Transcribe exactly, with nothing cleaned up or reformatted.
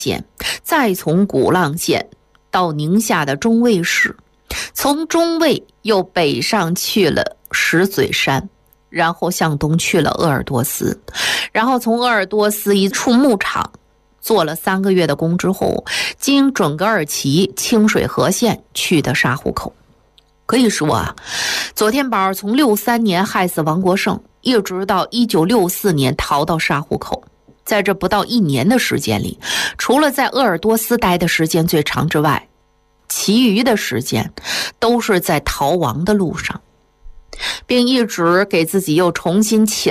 县，再从鼓浪县到宁夏的中卫市，从中卫又北上去了石嘴山，然后向东去了鄂尔多斯，然后从鄂尔多斯一处牧场做了三个月的工之后，经准噶尔旗清水河县去的沙湖口。可以说啊，左天宝从六三年害死王国胜，一直到一九六四年逃到沙湖口，在这不到一年的时间里，除了在鄂尔多斯待的时间最长之外，其余的时间都是在逃亡的路上，并一直给自己又重新起